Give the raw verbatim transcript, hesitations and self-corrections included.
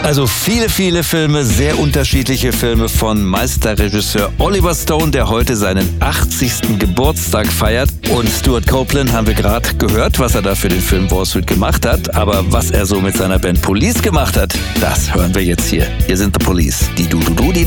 Also viele, viele Filme, sehr unterschiedliche Filme von Meisterregisseur Oliver Stone, der heute seinen achtzigsten Geburtstag feiert. Und Stuart Copeland haben wir gerade gehört, was er da für den Film Wall Street gemacht hat. Aber was er so mit seiner Band Police gemacht hat, das hören wir jetzt hier. Hier sind The Police. Die du du du die